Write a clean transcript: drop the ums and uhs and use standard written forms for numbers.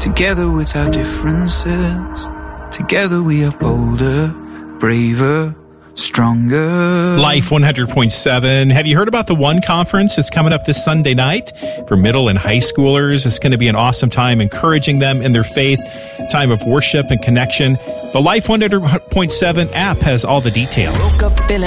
Together with our differences, together we are bolder, braver, stronger. Life 100.7. Have you heard about the One Conference? It's coming up this Sunday night for middle and high schoolers. It's going to be an awesome time encouraging them in their faith, time of worship and connection. The Life 100.7 app has all the details.